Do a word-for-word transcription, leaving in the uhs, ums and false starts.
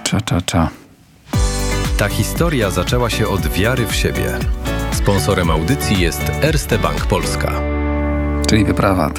Cza, cza, cza. Ta historia zaczęła się od wiary w siebie. Sponsorem audycji jest Erste Bank Polska. Czyli wyprawa